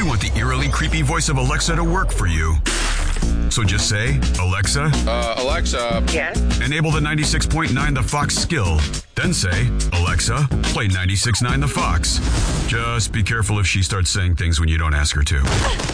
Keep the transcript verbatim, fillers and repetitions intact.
you want the eerily creepy voice of Alexa to work for you. So just say, Alexa, Uh, Alexa. Yes. enable the ninety-six point nine The Fox skill. Then say, Alexa, play ninety-six point nine The Fox. Just be careful if she starts saying things when you don't ask her to.